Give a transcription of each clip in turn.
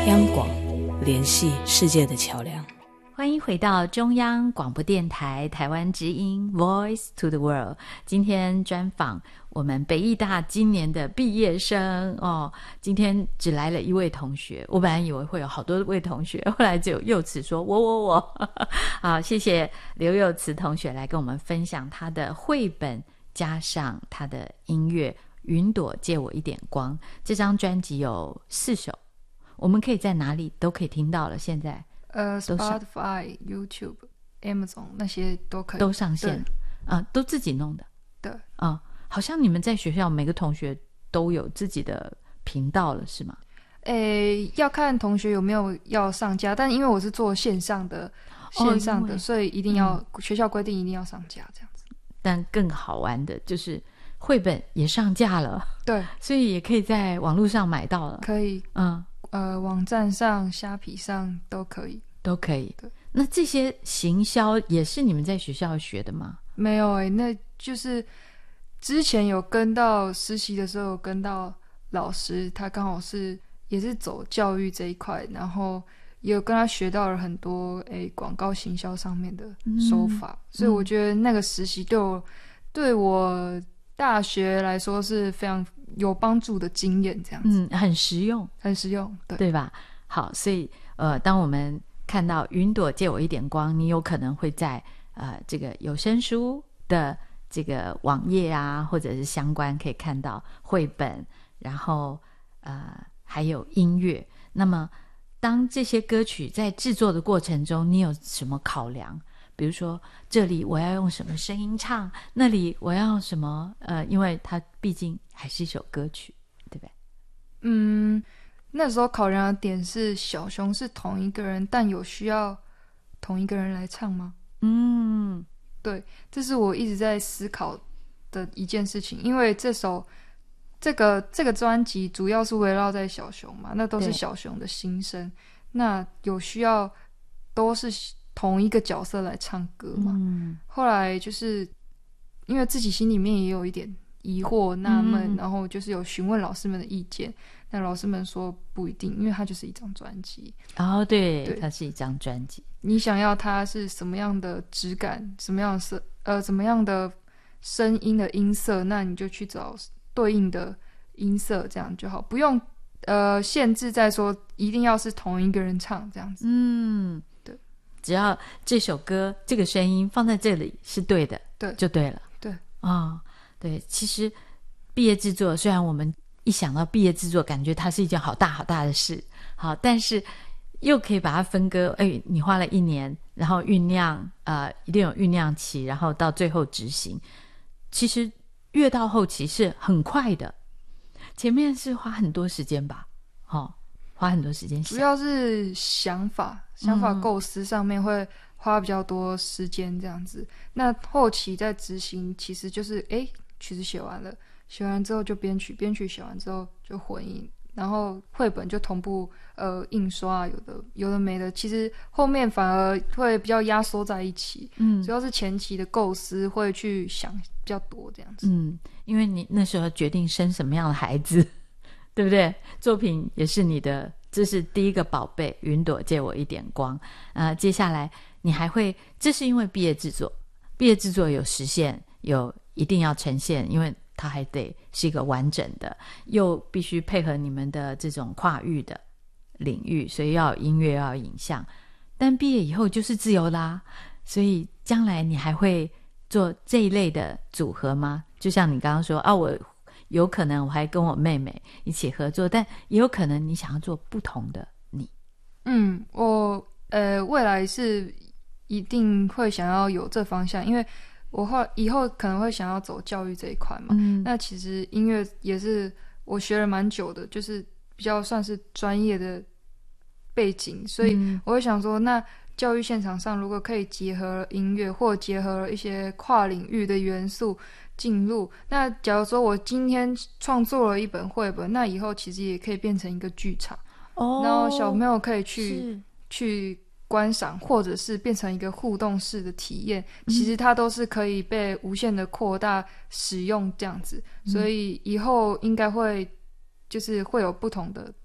央广，联系世界的桥梁。 欢迎回到中央广播电台台湾之音 Voice to the World。 今天专访我们北艺大今年的毕业生哦。今天只来了一位同学，我本来以为会有好多位同学，后来只有柚慈说我好，谢谢刘柚慈同学来跟我们分享他的绘本加上他的音乐云朵借我一点光。这张专辑有4首，我们可以在哪里都可以听到了，现在 Spotify、YouTube、Amazon 那些都可以， 都上线啊，都自己弄的。 对啊，好像你们在学校每个同学都有自己的频道了，是吗？ 要看同学有没有要上架，但因为我是做线上的，所以一定要、学校规定一定要上架这样子。 但更好玩的就是绘本也上架了， 对， 所以也可以在网络上买到了。 可以，网站上、虾皮上都可以。对， 那这些行销也是你们在学校学的吗？ 没有那就是之前有跟到实习的时候有跟到老师，他刚好也是走教育这一块，然后也有跟他学到了很多广告行销上面的手法，所以我觉得那个实习对我大学来说是非常有帮助的经验，这样子。 很实用，对吧？好，所以当我们看到云朵借我一点光，你有可能会在这个有声书的这个网页啊，或者是相关可以看到绘本，然后还有音乐。那么当这些歌曲在制作的过程中，你有什么考量？比如说这里我要用什么声音唱，那里我要用什么因为它毕竟还是一首歌曲，对不对？ 那时候考量的点是小熊是同一个人，但有需要同一个人来唱吗？对，这是我一直在思考的一件事情，因为这个专辑主要是围绕在小熊嘛，那都是小熊的心声，那有需要都是同一个角色来唱歌嘛？后来就是因为自己心里面也有一点疑惑纳闷，然后就是有询问老师们的意见，那老师们说不一定，因为它就是一张专辑。 对，它是一张专辑， 你想要它是什么样的质感，什么样的声音的音色，那你就去找对应的音色，这样就好，不用限制在说一定要是同一个人唱这样子。对， 只要这首歌这个声音放在这里是对的，对，就对了。 对对，其实毕业制作虽然我们一想到毕业制作感觉它是一件好大好大的事，好，但是又可以把它分割，你花了1年，然后酝酿一定有酝酿期，然后到最后执行，其实越到后期是很快的，前面是花很多时间吧，花很多时间想， 主要是想法构思上面会花比较多时间这样子，那后期在执行其实就是曲子写完了，写完之后就编曲写完之后就混音，然后绘本就同步印刷，有的没的，其实后面反而会比较压缩在一起。主要是前期的构思会去想比较多这样子。 因为你那时候决定生什么样的孩子，对不对？作品也是你的，这是第一个宝贝，云朵借我一点光。接下来你还会，这是因为毕业制作有实现，有一定要呈现，因为它还得是一个完整的，又必须配合你们的这种跨域的领域，所以要有音乐，要有影像。但毕业以后就是自由啦，所以将来你还会做这一类的组合吗？就像你刚刚说我有可能我还跟我妹妹一起合作，但也有可能你想要做不同的你。 我未来是一定会想要有这方向，因为我以后可能会想要走教育这一块嘛。那其实音乐也是我学了蛮久的，就是比较算是专业的背景，所以我会想说，那教育现场上如果可以结合音乐或结合了一些跨领域的元素进入，那假如说我今天创作了一本绘本，那以后其实也可以变成一个剧场，然后小朋友可以去观赏，或者是变成一个互动式的体验，其实它都是可以被无限的扩大使用这样子。所以以后应该会就是会有不同的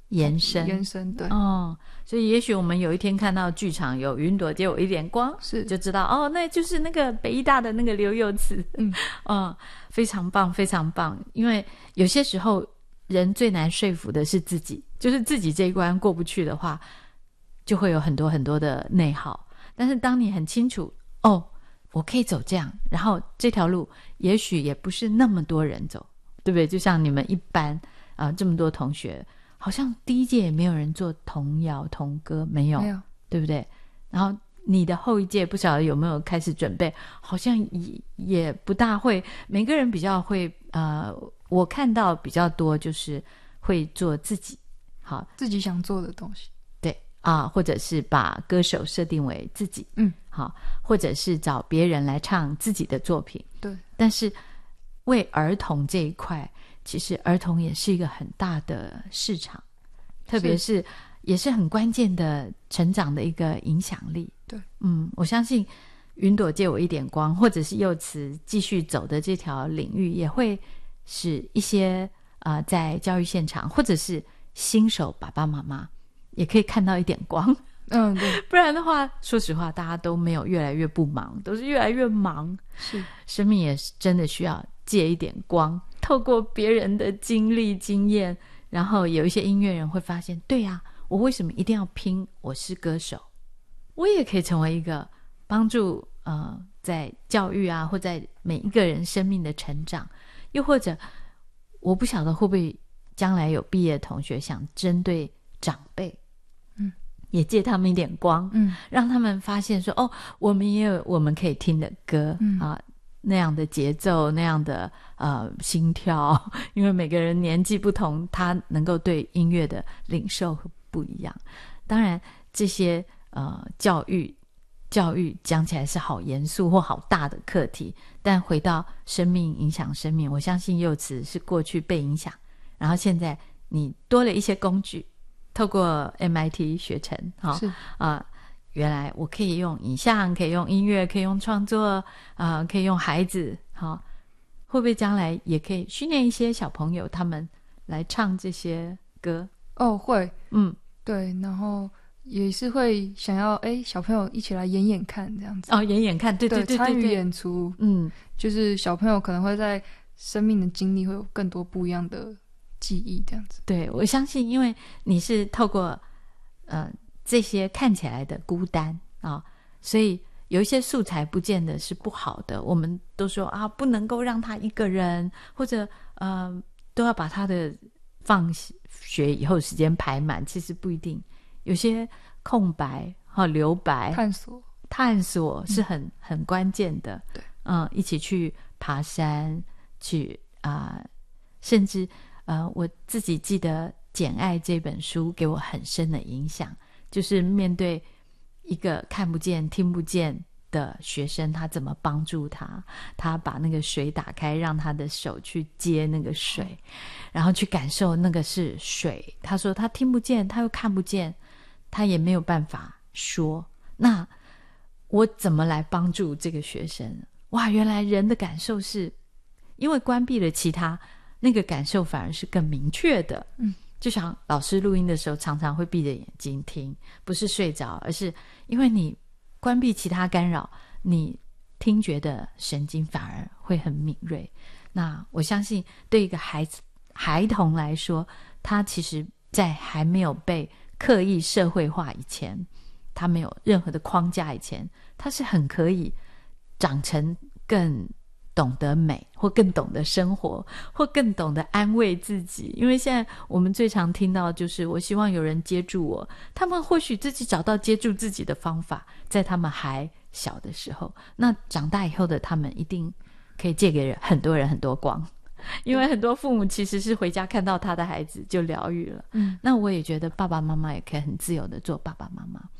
延伸对。 所以也许我们有一天看到剧场有云朵借我一点光， 是就知道那就是那个北医大的那个刘幼慈。非常棒非常棒。因为有些时候人最难说服的是自己，就是自己这一关过不去的话，就会有很多很多的内耗。但是当你很清楚我可以走这样，然后这条路也许也不是那么多人走，对不对？就像你们一班这么多同学，好像第一届也没有人做童谣童歌，没有，对不对？然后你的后一届不晓得有没有开始准备，好像也不大会，每个人比较会我看到比较多就是会做自己想做的东西， 对或者是把歌手设定为自己，或者是找别人来唱自己的作品， 对。 但是为儿童这一块，其实儿童也是一个很大的市场，特别是也是很关键的成长的一个影响力。 对， 我相信云朵借我一点光，或者是幼慈继续走的这条领域，也会使一些在教育现场或者是新手爸爸妈妈也可以看到一点光。 对， 不然的话，说实话，大家都没有越来越不忙，都是越来越忙。 是， 生命也是真的需要借一点光，透过别人的经历经验，然后有一些音乐人会发现，对啊，我为什么一定要拼我是歌手？我也可以成为一个帮助在教育或在每一个人生命的成长。又或者我不晓得会不会将来有毕业的同学想针对长辈也借他们一点光，让他们发现说我们也有我们可以听的歌那样的节奏，那样的心跳，因为每个人年纪不同，他能够对音乐的领受不一样。当然这些教育讲起来是好严肃或好大的课题，但回到生命影响生命，我相信幼慈是过去被影响，然后现在你多了一些工具，透过 MIT 学成原来我可以用影像，可以用音乐，可以用创作可以用孩子会不会将来也可以训练一些小朋友他们来唱这些歌？ 会对，然后也是会想要小朋友一起来演演看这样子演演看，对， 参与演出，就是小朋友可能会在生命的经历会有更多不一样的记忆这样子。 对，我相信因为你是透过这些看起来的孤单所以有一些素材不见得是不好的，我们都说不能够让他一个人，或者都要把他的放学以后时间排满，其实不一定，有些空白留白探索是很关键的。 对， 一起去爬山，去甚至我自己记得《简爱》这本书给我很深的影响，就是面对一个看不见听不见的学生，他怎么帮助他把那个水打开，让他的手去接那个水，然后去感受那个是水。他说他听不见，他又看不见，他也没有办法说，那我怎么来帮助这个学生？原来人的感受是因为关闭了其他，那个感受反而是更明确的。就像老师录音的时候常常会闭着眼睛听，不是睡着，而是因为你关闭其他干扰，你听觉的神经反而会很敏锐。那我相信对一个孩童来说，他其实在还没有被刻意社会化以前，他没有任何的框架以前，他是很可以长成更懂得美，或更懂得生活，或更懂得安慰自己。因为现在我们最常听到就是我希望有人接住我，他们或许自己找到接住自己的方法，在他们还小的时候，那长大以后的他们一定可以借给很多人很多光。因为很多父母其实是回家看到他的孩子就疗愈了。那我也觉得爸爸妈妈也可以很自由的做爸爸妈妈。